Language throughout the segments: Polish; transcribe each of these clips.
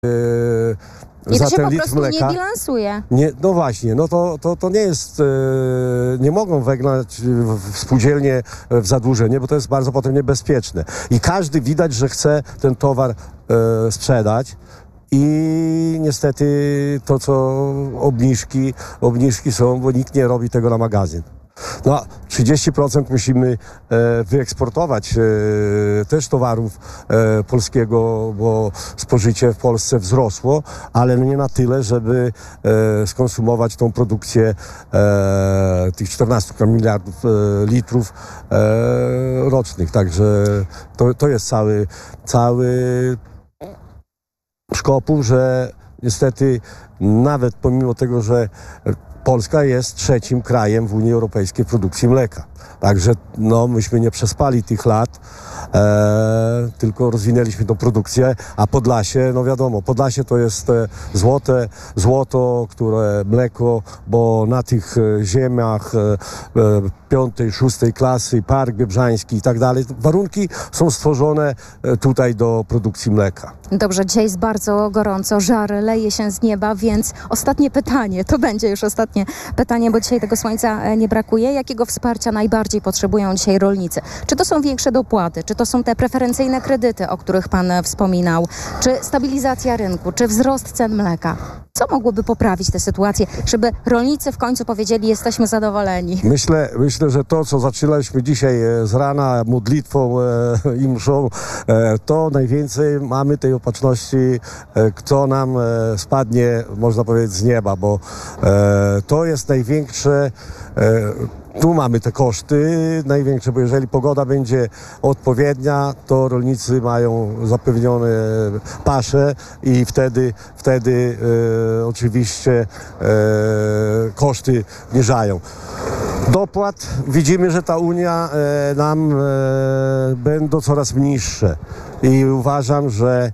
I to się po litr prostu mleka. nie bilansuje. Nie, no właśnie, no to nie jest, nie mogą wegnać w spółdzielnie w zadłużenie, bo to jest bardzo potem niebezpieczne. I każdy widać, że chce ten towar sprzedać. I niestety to, co obniżki są, bo nikt nie robi tego na magazyn. No, 30% musimy wyeksportować też towarów polskiego, bo spożycie w Polsce wzrosło, ale nie na tyle, żeby skonsumować tą produkcję tych 14 miliardów litrów rocznych. Także to jest cały szkopuł, że niestety nawet pomimo tego, że Polska jest trzecim krajem w Unii Europejskiej w produkcji mleka. Także no, myśmy nie przespali tych lat, tylko rozwinęliśmy tą produkcję, a Podlasie, no wiadomo, Podlasie to jest złoto, które mleko, bo na tych ziemiach piątej, szóstej klasy, Park Biebrzański i tak dalej, warunki są stworzone tutaj do produkcji mleka. Dobrze, dzisiaj jest bardzo gorąco, żar leje się z nieba, więc ostatnie pytanie, to będzie już ostatnie pytanie, bo dzisiaj tego słońca nie brakuje. Jakiego wsparcia najbardziej potrzebują dzisiaj rolnicy? Czy to są większe dopłaty, czy to są te preferencyjne kredyty, o których pan wspominał, czy stabilizacja rynku, czy wzrost cen mleka? Co mogłoby poprawić tę sytuację, żeby rolnicy w końcu powiedzieli, jesteśmy zadowoleni? Myślę, że to, co zaczynaliśmy dzisiaj z rana modlitwą i mszą, to najwięcej mamy tej opatrzności, kto nam spadnie, można powiedzieć, z nieba, bo to jest największe. Tu mamy te koszty największe, bo jeżeli pogoda będzie odpowiednia, to rolnicy mają zapewnione pasze i wtedy oczywiście koszty niżają. Dopłat widzimy, że ta Unia nam będą coraz niższe i uważam, że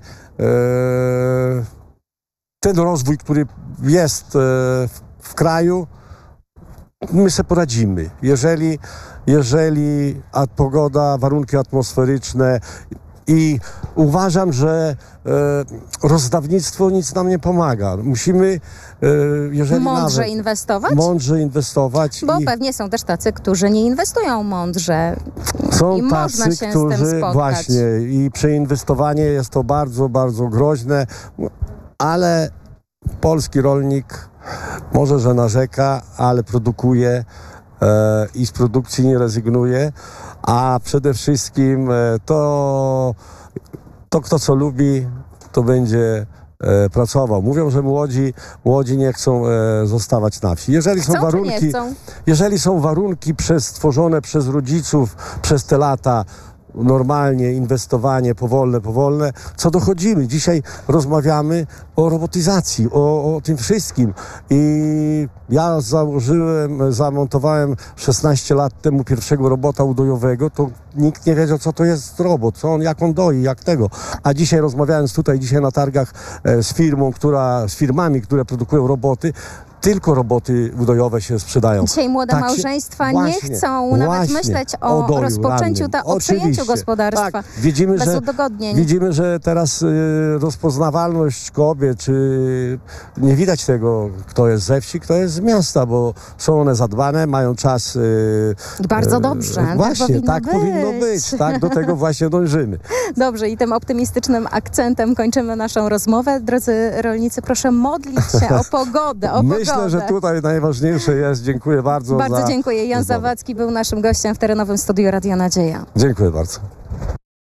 ten rozwój, który jest w kraju, my sobie poradzimy. Jeżeli pogoda, warunki atmosferyczne i uważam, że rozdawnictwo nic nam nie pomaga. Musimy, jeżeli mądrze inwestować? Mądrze inwestować. Bo pewnie są też tacy, którzy nie inwestują mądrze. Są I tacy, można się którzy z tym spotkać. właśnie i przeinwestowanie jest to bardzo, bardzo groźne, ale polski rolnik może, że narzeka, ale produkuje i z produkcji nie rezygnuje, a przede wszystkim to kto co lubi, to będzie pracował. Mówią, że młodzi nie chcą zostawać na wsi. Jeżeli są warunki stworzone przez rodziców przez te lata, normalnie inwestowanie powolne, co dochodzimy. Dzisiaj rozmawiamy o robotyzacji, o tym wszystkim. I ja zamontowałem 16 lat temu pierwszego robota udojowego, to nikt nie wiedział, co to jest robot, jak on doi, jak tego. A dzisiaj rozmawiając dzisiaj na targach z firmami, które produkują roboty, tylko roboty udojowe się sprzedają. Dzisiaj młode małżeństwa nie chcą nawet myśleć o rozpoczęciu, o przejęciu gospodarstwa. Tak. Bez udogodnień. Widzimy, że teraz rozpoznawalność kobiet, czy nie widać tego, kto jest ze wsi, kto jest z miasta, bo są one zadbane, mają czas. Bardzo dobrze. Właśnie, tak powinno być. Tak, do tego właśnie dążymy. Dobrze, i tym optymistycznym akcentem kończymy naszą rozmowę. Drodzy rolnicy, proszę modlić się o pogodę. Myślę, że tutaj najważniejsze jest. Dziękuję bardzo. Bardzo dziękuję. Jan Zawadzki był naszym gościem w terenowym studiu Radia Nadzieja. Dziękuję bardzo.